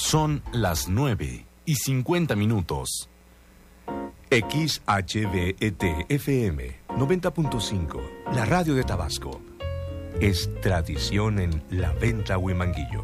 Son las 9:50. XHVET-FM 90.5, la radio de Tabasco. Es tradición en La Venta Huimanguillo.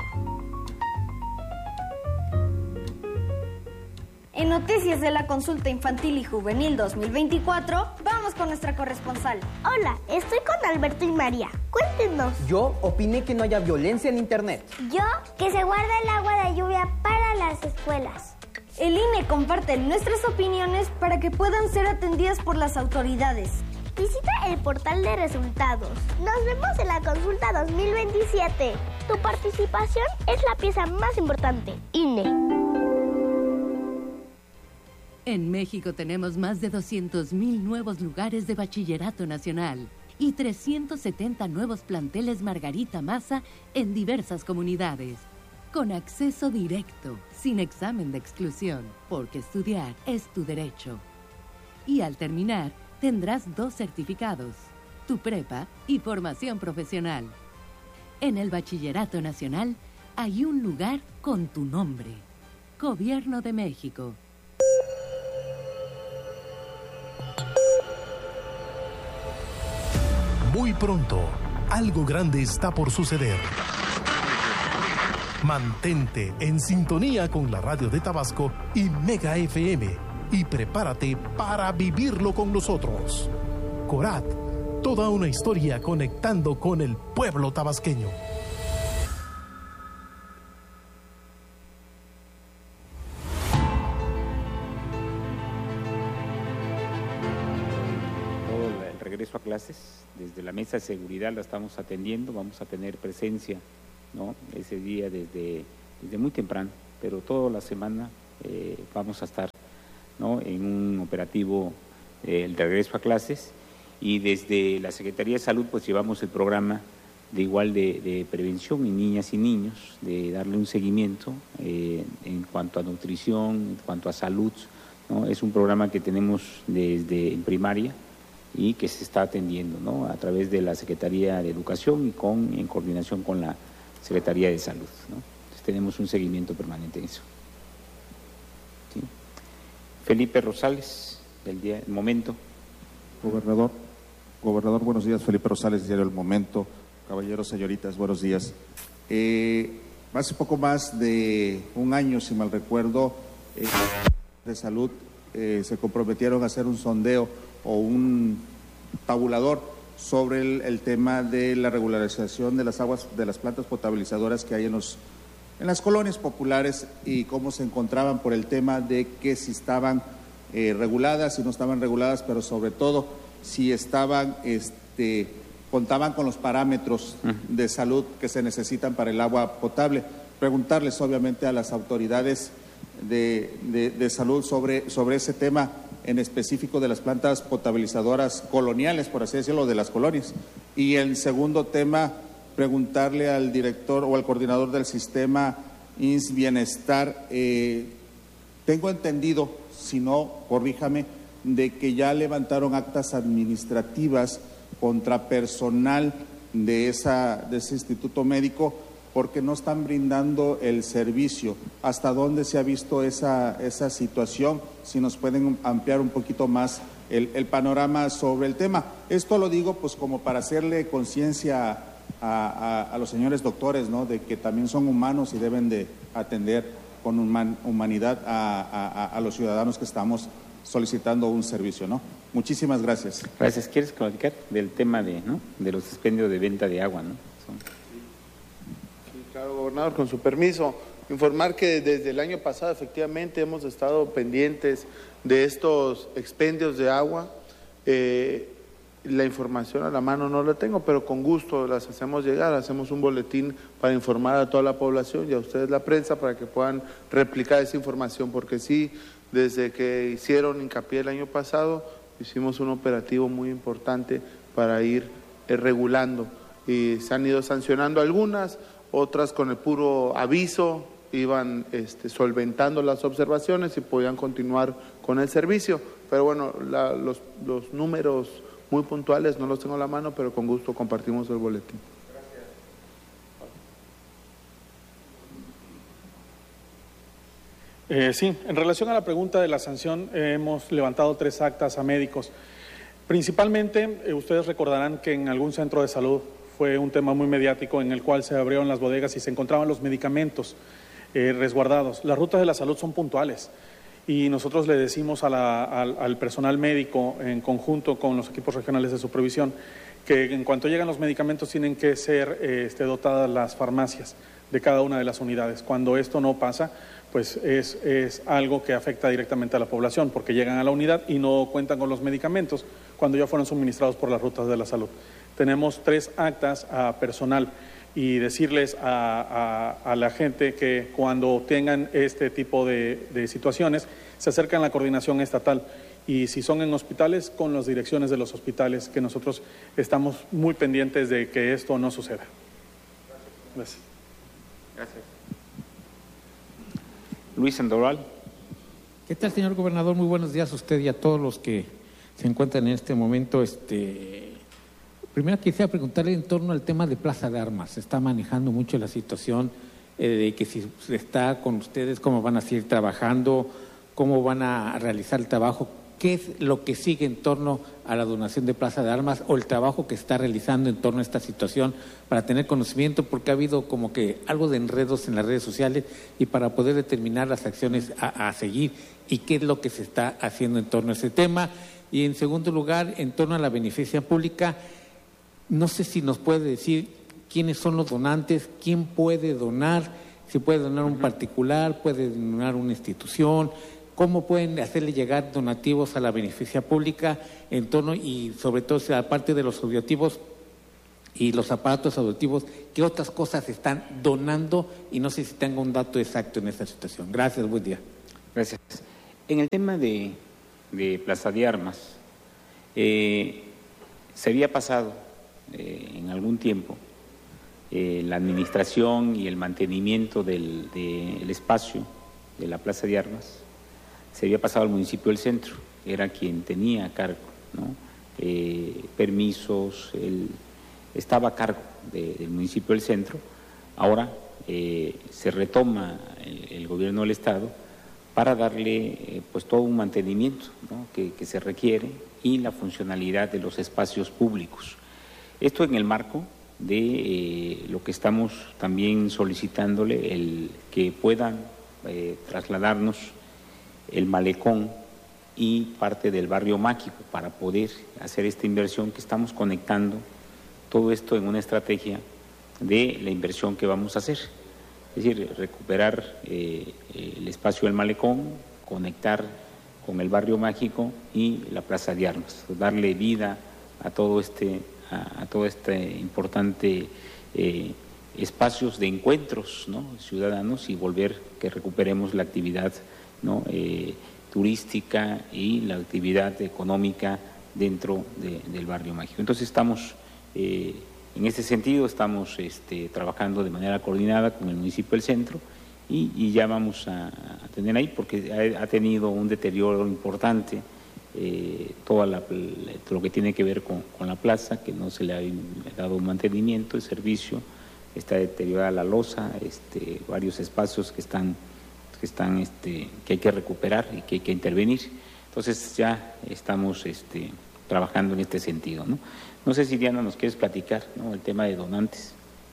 En noticias de la Consulta Infantil y Juvenil 2024, vamos con nuestra corresponsal. Hola, estoy con Alberto y María. Cuéntenos. Yo opiné que no haya violencia en Internet. Yo, que se guarda el agua de lluvia para las escuelas. El INE comparte nuestras opiniones para que puedan ser atendidas por las autoridades. Visita el portal de resultados. Nos vemos en la Consulta 2027. Tu participación es la pieza más importante. INE. En México tenemos más de 200,000 nuevos lugares de bachillerato nacional y 370 nuevos planteles Margarita Maza en diversas comunidades. Con acceso directo, sin examen de exclusión, porque estudiar es tu derecho. Y al terminar, tendrás 2 certificados, tu prepa y formación profesional. En el Bachillerato Nacional hay un lugar con tu nombre. Gobierno de México. Muy pronto, algo grande está por suceder. Mantente en sintonía con la radio de Tabasco y Mega FM y prepárate para vivirlo con nosotros. Corat, toda una historia conectando con el pueblo tabasqueño. El regreso a clases, desde la mesa de seguridad la estamos atendiendo, vamos a tener presencia, ¿no?, ese día desde muy temprano, pero toda la semana vamos a estar, ¿no?, en un operativo el regreso a clases, y desde la Secretaría de Salud pues llevamos el programa de prevención en niñas y niños, de darle un seguimiento en cuanto a nutrición, en cuanto a salud, ¿no? Es un programa que tenemos desde en primaria y que se está atendiendo, ¿no?, a través de la Secretaría de Educación y en coordinación con la Secretaría de Salud, ¿no? Entonces tenemos un seguimiento permanente en eso. ¿Sí? Felipe Rosales, del Momento. Gobernador, buenos días. Felipe Rosales, diario El Momento. Caballeros, señoritas, buenos días. Hace poco más de un año, si mal recuerdo, de salud se comprometieron a hacer un sondeo o un tabulador sobre el tema de la regularización de las aguas de las plantas potabilizadoras que hay en las colonias populares y cómo se encontraban por el tema de que si estaban reguladas, si no estaban reguladas, pero sobre todo si estaban, contaban con los parámetros de salud que se necesitan para el agua potable. Preguntarles obviamente a las autoridades de salud sobre ese tema en específico de las plantas potabilizadoras coloniales, por así decirlo, de las colonias. Y el segundo tema, preguntarle al director o al coordinador del sistema INS Bienestar, tengo entendido, si no, corríjame, de que ya levantaron actas administrativas contra personal de ese instituto médico porque no están brindando el servicio. ¿Hasta dónde se ha visto esa situación? Si nos pueden ampliar un poquito más el panorama sobre el tema. Esto lo digo pues como para hacerle conciencia a los señores doctores, ¿no?, de que también son humanos y deben de atender con humanidad a los ciudadanos que estamos solicitando un servicio, ¿no? Muchísimas gracias. Gracias. ¿Quieres platicar del tema de los expendios de venta de agua, ¿no? Sí, claro, gobernador, con su permiso, informar que desde el año pasado efectivamente hemos estado pendientes de estos expendios de agua. La información a la mano no la tengo, pero con gusto las hacemos llegar, hacemos un boletín para informar a toda la población y a ustedes la prensa para que puedan replicar esa información, porque sí, desde que hicieron hincapié el año pasado, hicimos un operativo muy importante para ir regulando y se han ido sancionando algunas, otras con el puro aviso iban solventando las observaciones y podían continuar con el servicio, pero bueno, los números muy puntuales no los tengo a la mano, pero con gusto compartimos el boletín. Sí, en relación a la pregunta de la sanción, hemos levantado 3 actas a médicos. Principalmente, ustedes recordarán que en algún centro de salud fue un tema muy mediático en el cual se abrieron las bodegas y se encontraban los medicamentos resguardados. Las rutas de la salud son puntuales y nosotros le decimos al personal médico, en conjunto con los equipos regionales de supervisión, que en cuanto llegan los medicamentos tienen que ser dotadas las farmacias de cada una de las unidades. Cuando esto no pasa, pues es algo que afecta directamente a la población, porque llegan a la unidad y no cuentan con los medicamentos cuando ya fueron suministrados por las rutas de la salud. Tenemos 3 actas a personal y decirles a la gente que cuando tengan este tipo de situaciones se acercan a la coordinación estatal, y si son en hospitales, con las direcciones de los hospitales, que nosotros estamos muy pendientes de que esto no suceda. Gracias. Gracias. Luis Sandoval. ¿Qué tal, señor gobernador? Muy buenos días a usted y a todos los que se encuentran en este momento. Primero quisiera preguntarle en torno al tema de Plaza de Armas. Se está manejando mucho la situación de que si está con ustedes, cómo van a seguir trabajando, cómo van a realizar el trabajo, qué es lo que sigue en torno a la donación de Plaza de Armas o el trabajo que está realizando en torno a esta situación para tener conocimiento, porque ha habido como que algo de enredos en las redes sociales y para poder determinar las acciones a seguir y qué es lo que se está haciendo en torno a ese tema. Y en segundo lugar, en torno a la beneficencia pública, no sé si nos puede decir quiénes son los donantes, quién puede donar, si puede donar un particular, puede donar una institución, cómo pueden hacerle llegar donativos a la beneficencia pública en torno y sobre todo aparte de los auditivos y los aparatos auditivos, qué otras cosas están donando y no sé si tenga un dato exacto en esta situación. Gracias, buen día. Gracias. En el tema de Plaza de Armas, se había pasado en algún tiempo la administración y el mantenimiento del espacio de la Plaza de Armas, se había pasado al municipio del centro, era quien tenía a cargo, ¿no? Permisos, estaba a cargo del municipio del centro. Ahora se retoma el gobierno del Estado para darle pues todo un mantenimiento, ¿no? que se requiere y la funcionalidad de los espacios públicos. Esto en el marco de lo que estamos también solicitándole, el que puedan trasladarnos el malecón y parte del barrio mágico para poder hacer esta inversión que estamos conectando todo esto en una estrategia de la inversión que vamos a hacer. Es decir, recuperar el espacio del malecón, conectar con el barrio mágico y la Plaza de Armas, darle vida a todo este importante espacios de encuentros, ¿no? ciudadanos, y volver que recuperemos la actividad, ¿no? turística y la actividad económica dentro del barrio mágico. Entonces estamos, en este sentido, estamos trabajando de manera coordinada con el municipio del centro y ya vamos a tener ahí, porque ha tenido un deterioro importante todo lo que tiene que ver con la plaza, que no se le ha dado un mantenimiento, el servicio, está deteriorada la losa, varios espacios que hay que recuperar y que hay que intervenir. Entonces ya estamos trabajando en este sentido, ¿no? No sé si Diana nos quieres platicar, ¿no? El tema de donantes.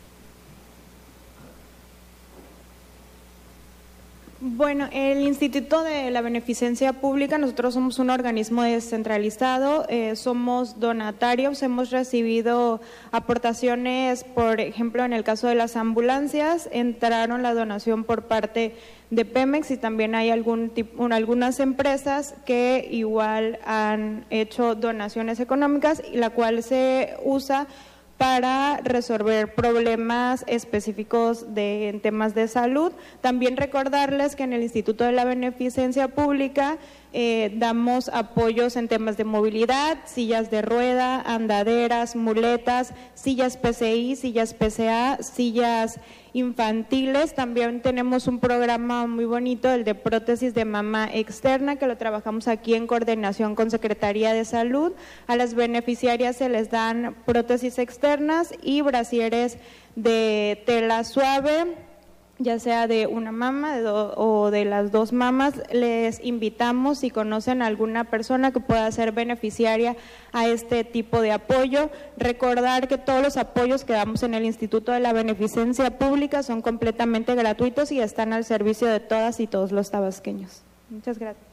Bueno, el Instituto de la Beneficencia Pública, nosotros somos un organismo descentralizado, somos donatarios, hemos recibido aportaciones, por ejemplo, en el caso de las ambulancias, entraron la donación por parte de Pemex y también hay algunas empresas que igual han hecho donaciones económicas, y la cual se usa para resolver problemas específicos en temas de salud. También recordarles que en el Instituto de la Beneficencia Pública damos apoyos en temas de movilidad, sillas de rueda, andaderas, muletas, sillas PCI, sillas PCA, sillas infantiles. También tenemos un programa muy bonito, el de prótesis de mama externa, que lo trabajamos aquí en coordinación con Secretaría de Salud. A las beneficiarias se les dan prótesis externas y brasieres de tela suave, ya sea de una mama o de las dos mamas. Les invitamos, si conocen a alguna persona que pueda ser beneficiaria a este tipo de apoyo. Recordar que todos los apoyos que damos en el Instituto de la Beneficencia Pública son completamente gratuitos y están al servicio de todas y todos los tabasqueños. Muchas gracias.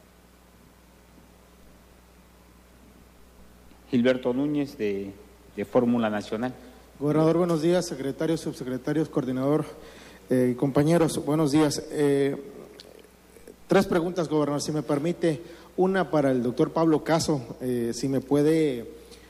Gilberto Núñez, de Fórmula Nacional. Gobernador, buenos días. Secretarios, subsecretarios, coordinador, compañeros, buenos días. 3 preguntas, gobernador, si me permite. Una para el doctor Pablo Caso, si me puede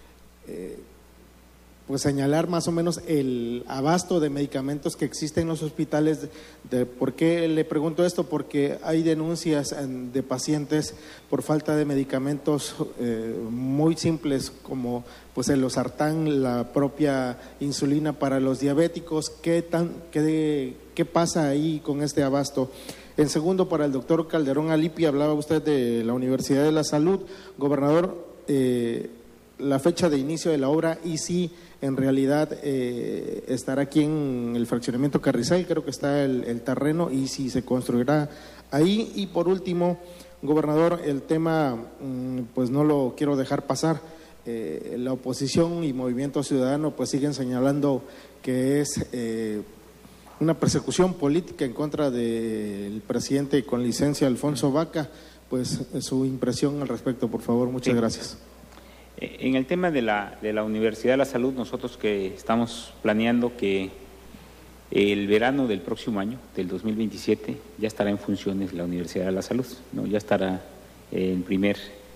pues señalar más o menos el abasto de medicamentos que existen en los hospitales. ¿Por qué le pregunto esto? Porque hay denuncias de pacientes por falta de medicamentos muy simples, como pues el losartán, la propia insulina para los diabéticos. ¿Qué pasa ahí con este abasto? En segundo, para el doctor Calderón Alipi, hablaba usted de la Universidad de la Salud. Gobernador, la fecha de inicio de la obra y si en realidad estará aquí en el fraccionamiento Carrizal, creo que está el terreno, y si se construirá ahí. Y por último, gobernador, el tema pues no lo quiero dejar pasar. La oposición y Movimiento Ciudadano pues siguen señalando que es una persecución política en contra del presidente con licencia Alfonso Vaca. Pues su impresión al respecto, por favor. Muchas gracias. En el tema de la Universidad de la Salud, nosotros que estamos planeando que el verano del próximo año, del 2027, ya estará en funciones la Universidad de la Salud, ¿no? Ya estará el primer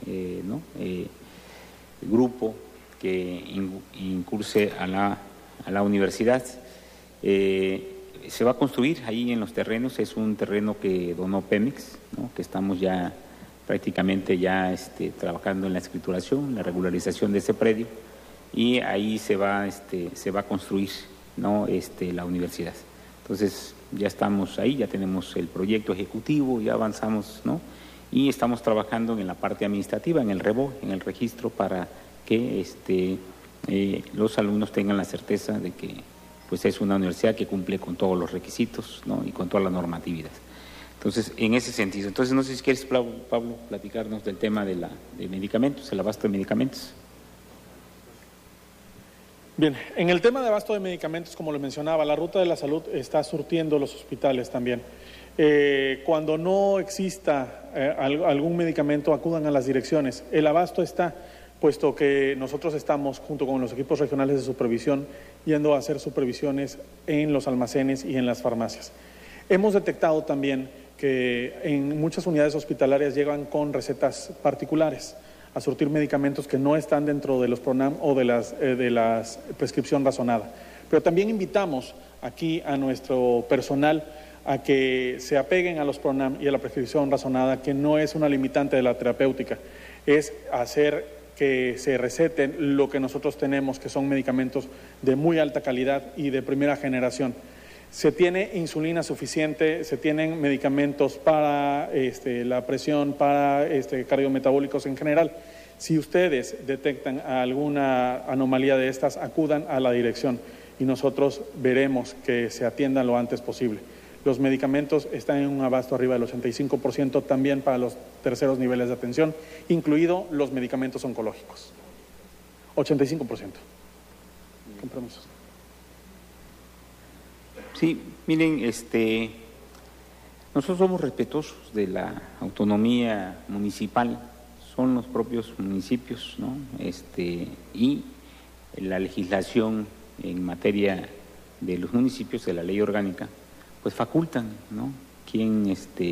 grupo que incurse a la universidad. Se va a construir ahí en los terrenos, es un terreno que donó Pemex, ¿no? Que estamos ya prácticamente trabajando en la escrituración, la regularización de ese predio, y ahí se va a construir, ¿no? La universidad. Entonces ya estamos ahí, ya tenemos el proyecto ejecutivo, ya avanzamos, ¿no? Y estamos trabajando en la parte administrativa, en el REBO, en el registro, para que los alumnos tengan la certeza de que pues es una universidad que cumple con todos los requisitos, ¿no? Y con toda la normatividad. Entonces, en ese sentido. Entonces, no sé si quieres, Pablo, platicarnos del tema de medicamentos, el abasto de medicamentos. Bien, en el tema de abasto de medicamentos, como lo mencionaba, la Ruta de la Salud está surtiendo los hospitales también. Cuando no exista algún medicamento, acudan a las direcciones. El abasto está, puesto que nosotros estamos, junto con los equipos regionales de supervisión, yendo a hacer supervisiones en los almacenes y en las farmacias. Hemos detectado también que en muchas unidades hospitalarias llegan con recetas particulares a surtir medicamentos que no están dentro de los PRONAM o de las prescripción razonada. Pero también invitamos aquí a nuestro personal a que se apeguen a los PRONAM y a la prescripción razonada, que no es una limitante de la terapéutica, es hacer que se receten lo que nosotros tenemos, que son medicamentos de muy alta calidad y de primera generación. Se tiene insulina suficiente, se tienen medicamentos para la presión, para cardiometabólicos en general. Si ustedes detectan alguna anomalía de estas, acudan a la dirección y nosotros veremos que se atienda lo antes posible. Los medicamentos están en un abasto arriba del 85% también para los terceros niveles de atención, incluido los medicamentos oncológicos. 85%. Compromisos. Sí, miren, nosotros somos respetuosos de la autonomía municipal, son los propios municipios, ¿no? Y la legislación en materia de los municipios, de la ley orgánica, pues facultan, ¿no? Quién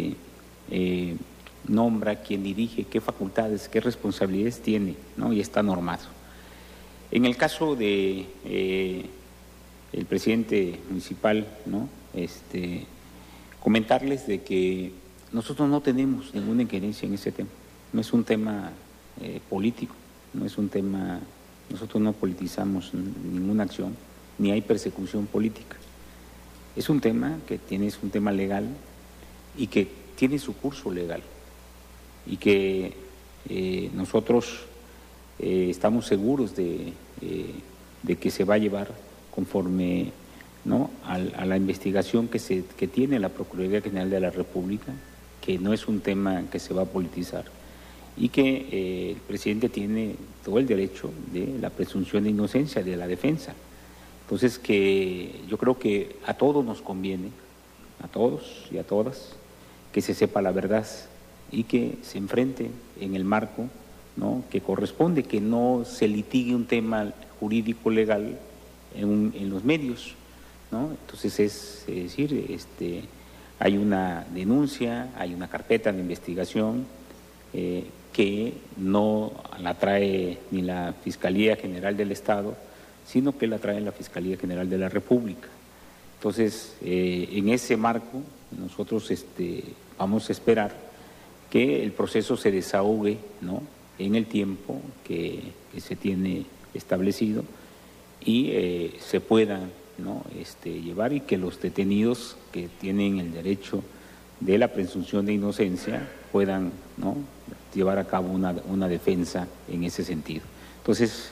nombra, quién dirige, qué facultades, qué responsabilidades tiene, ¿no? Y está normado. En el caso de el presidente municipal, ¿no? Comentarles de que nosotros no tenemos ninguna injerencia en ese tema. No es un tema político, no es un tema, nosotros no politizamos ninguna acción, ni hay persecución política. Es un tema es un tema legal y que tiene su curso legal y que nosotros estamos seguros de que se va a llevar conforme ¿no?, a la investigación que tiene la Procuraduría General de la República, que no es un tema que se va a politizar, y que el presidente tiene todo el derecho de la presunción de inocencia de la defensa. Entonces, que yo creo que a todos nos conviene, a todos y a todas, que se sepa la verdad y que se enfrente en el marco, ¿no?, que corresponde, que no se litigue un tema jurídico legal en los medios, ¿no? Entonces es decir, hay una denuncia, hay una carpeta de investigación que no la trae ni la Fiscalía General del Estado, sino que la trae la Fiscalía General de la República. Entonces, en ese marco, nosotros vamos a esperar que el proceso se desahogue, ¿no?, en el tiempo que se tiene establecido y se puedan, ¿no?, llevar, y que los detenidos que tienen el derecho de la presunción de inocencia puedan, ¿no?, llevar a cabo una defensa en ese sentido. Entonces,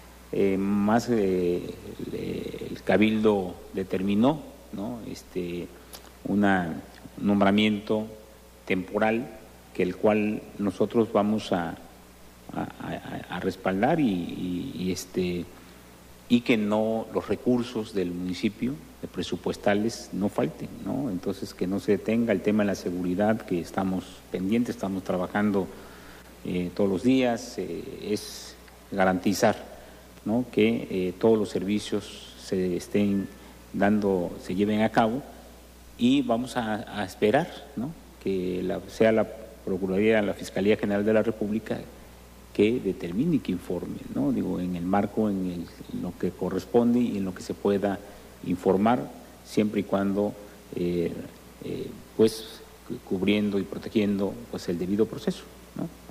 el Cabildo determinó, ¿no?, un nombramiento temporal, que el cual nosotros vamos a respaldar y que no los recursos del municipio de presupuestales no falten, ¿no? Entonces, que no se detenga el tema de la seguridad, que estamos pendientes, estamos trabajando todos los días, es garantizar, ¿no?, que todos los servicios se estén dando, se lleven a cabo, y vamos a esperar, ¿no?, que sea la Procuraduría, la Fiscalía General de la República que determine y que informe, ¿no? Digo, en el marco, en lo que corresponde y en lo que se pueda informar, siempre y cuando pues cubriendo y protegiendo pues el debido proceso, ¿no?